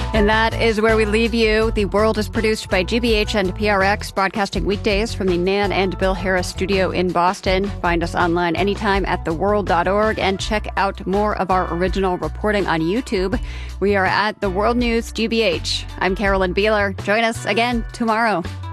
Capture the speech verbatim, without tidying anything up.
And that is where we leave you. The World is produced by G B H and P R X, broadcasting weekdays from the Nan and Bill Harris studio in Boston. Find us online anytime at the world dot org and check out more of our original reporting on YouTube. We are at The World News G B H. I'm Carolyn Beeler. Join us again tomorrow.